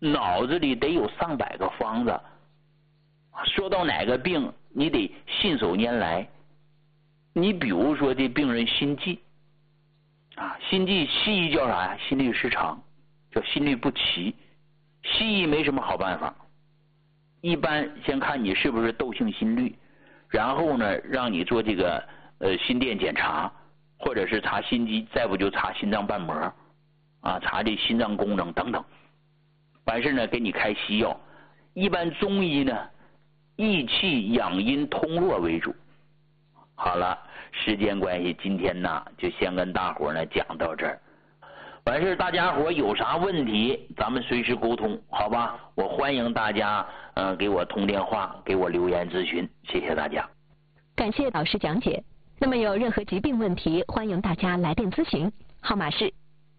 脑子里得有上百个方子。说到哪个病，你得信手拈来。你比如说这病人心悸啊，心悸西医叫啥呀？心律失常，叫心律不齐。西医没什么好办法，一般先看你是不是窦性心律，然后呢让你做这个心电检查，或者是查心肌，再不就查心脏瓣膜啊，查这心脏功能等等。完事呢给你开西药。一般中医呢益气养阴通络为主。好了，时间关系，今天呢就先跟大伙呢讲到这儿。完事大家伙有啥问题，咱们随时沟通，好吧？我欢迎大家给我通电话，给我留言咨询，谢谢大家。 感谢老师讲解。那么有任何疾病问题，欢迎大家来电咨询，号码是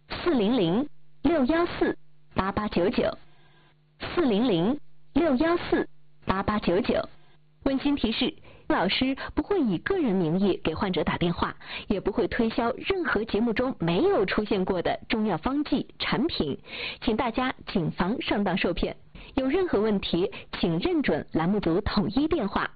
400-614-8899，400-614-8899。温馨提示，老师不会以个人名义给患者打电话，也不会推销任何节目中没有出现过的中药方剂产品，请大家谨防上当受骗。有任何问题，请认准栏目组统一电话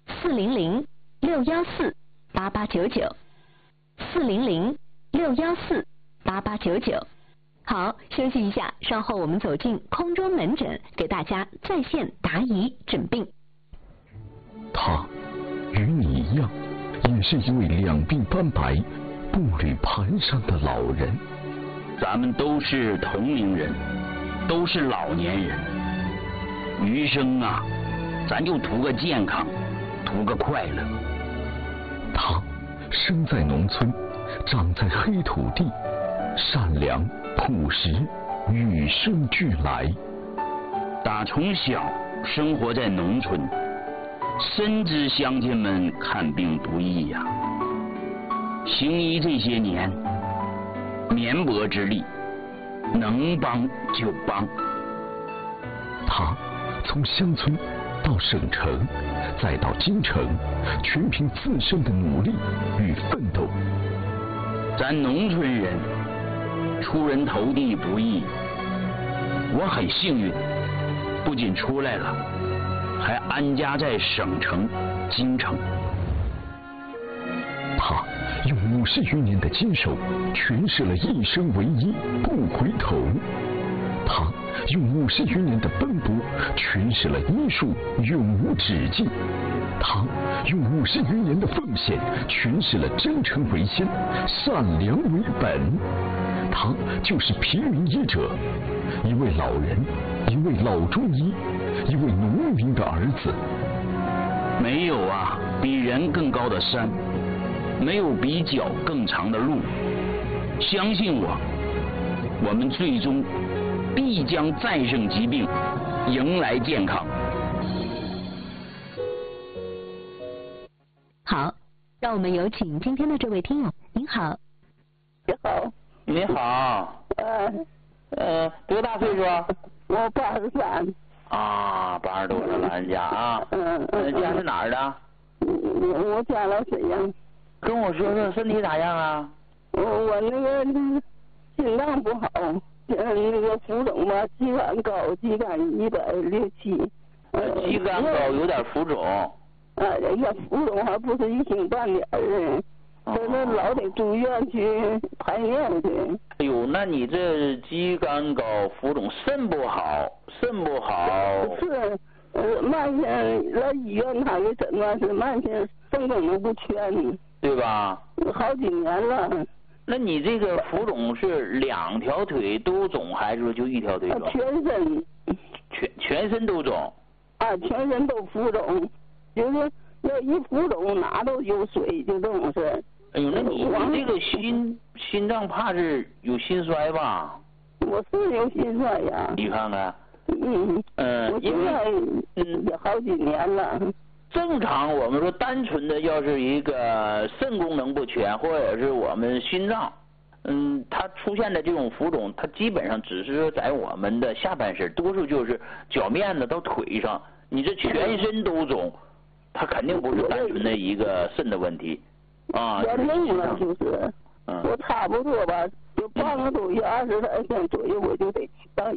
：400-614-8899，400-614-8899。好，休息一下，稍后我们走进空中门诊，给大家在线答疑诊病。 他与你一样，也是一位两鬓斑白、步履蹒跚的老人。 咱们都是同龄人，都是老年人，余生啊，咱就图个健康，图个快乐。 他生在农村，长在黑土地，善良朴实，与生俱来。 打从小生活在农村，深知乡亲们看病不易呀。行医这些年，绵薄之力，能帮就帮。 他从乡村到省城，再到京城，全凭自身的努力与奋斗。 咱农村人出人头地不易，我很幸运，不仅出来了，还安家在省城京城。 他用50余年的坚守，诠释了一生为一，不回头。他用50余年的奔波，诠释了医术永无止境。他用50余年的奉献，诠释了真诚为先，善良为本。他就是平民医者，一位老人，一位老中医，一位农民的儿子。 没有啊比人更高的山，没有比脚更长的路。相信我，我们最终必将战胜疾病，迎来健康。 好，让我们有请今天的这位听友。您好。 你好。 你好。多大岁数？ 我83。 啊，80多了，老人家啊。家是哪儿的？ 我家老沈阳。 跟我说说身体咋样啊？ 我那个心脏不好，那个浮肿吧，肌酐高，肌酐167。 肌酐高有点浮肿。 人家浮肿还不是一星半点的，那老得住院去排尿去。 哎呦，那你这肌酐高、浮肿，肾不好。是，慢性来医院他给诊断是慢性肾功能不全， 对吧？ 好几年了。 那你这个浮肿是2条腿都肿，还是说就1条腿肿？ 全身。 全身都肿。 全身都浮肿，就是要一浮肿哪都有水，就这种事。 哎呦，那你这个心脏怕是有心衰吧？ 我是有心衰呀。 你看看。 我现在也好几年了。 正常我们说单纯的要是一个肾功能不全，或者是我们心脏，它出现的这种浮肿，它基本上只是说在我们的下半身，多数就是脚面子到腿上。你这全身都肿，它肯定不是单纯的一个肾的问题啊。 我累了就是，我差不多吧，就半个多月、23天左右，我就得到